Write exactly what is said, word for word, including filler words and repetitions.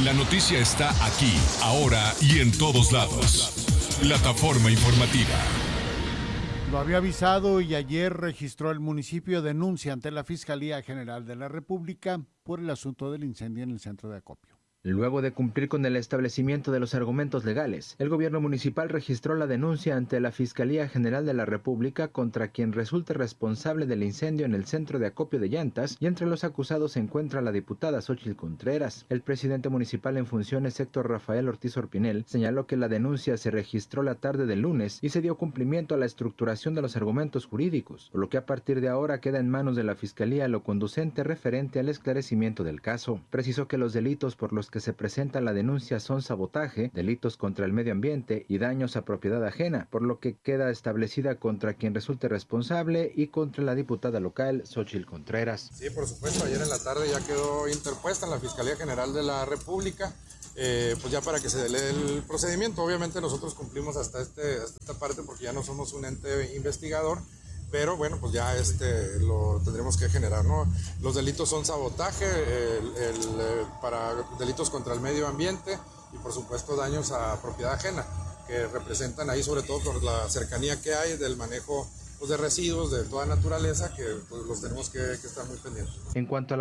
La noticia está aquí, ahora y en todos lados. Plataforma informativa. Lo había avisado y ayer registró el municipio denuncia ante la Fiscalía General de la República por el asunto del incendio en el centro de acopio. Luego de cumplir con el establecimiento de los argumentos legales, el gobierno municipal registró la denuncia ante la Fiscalía General de la República contra quien resulte responsable del incendio en el centro de acopio de llantas, y entre los acusados se encuentra la diputada Xóchitl Contreras. El presidente municipal en funciones, Héctor Rafael Ortiz Orpinel, señaló que la denuncia se registró la tarde del lunes y se dio cumplimiento a la estructuración de los argumentos jurídicos, por lo que a partir de ahora queda en manos de la Fiscalía lo conducente referente al esclarecimiento del caso. Precisó que los delitos por los que se presenta la denuncia son sabotaje, delitos contra el medio ambiente y daños a propiedad ajena, por lo que queda establecida contra quien resulte responsable y contra la diputada local Xóchitl Contreras. Sí, por supuesto, ayer en la tarde ya quedó interpuesta en la Fiscalía General de la República, eh, pues ya para que se dé el procedimiento. Obviamente nosotros cumplimos hasta, este, hasta esta parte porque ya no somos un ente investigador, pero bueno, pues ya este lo tendremos que generar, ¿no? Los delitos son sabotaje, el, el, eh, para delitos contra el medio ambiente y por supuesto daños a propiedad ajena, que representan ahí sobre todo por la cercanía que hay del manejo pues, de residuos de toda naturaleza, que pues, los tenemos que, que estar muy pendientes. En cuanto a la